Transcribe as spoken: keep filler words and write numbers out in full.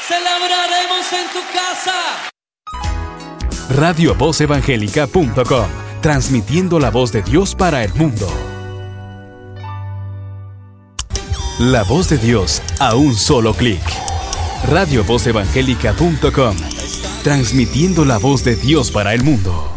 Celebraremos en tu casa. radio voz evangélica punto com, transmitiendo la voz de Dios para el mundo. La voz de Dios a un solo clic. radio voz evangélica punto com, transmitiendo la voz de Dios para el mundo.